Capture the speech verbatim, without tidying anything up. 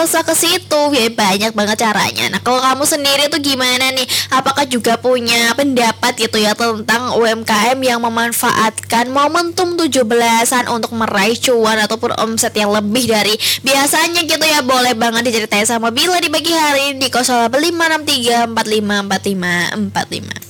usah ke situ, ya banyak banget caranya. Nah, kalau kamu sendiri tuh gimana nih? Apakah juga punya pendapat gitu ya tentang U M K M yang memanfaatkan momentum tujuh belasan untuk meraih cuan ataupun omset yang lebih dari biasanya gitu ya? Boleh banget diceritain sama Bila di pagi hari ini di nol lima enam tiga empat lima empat lima empat lima.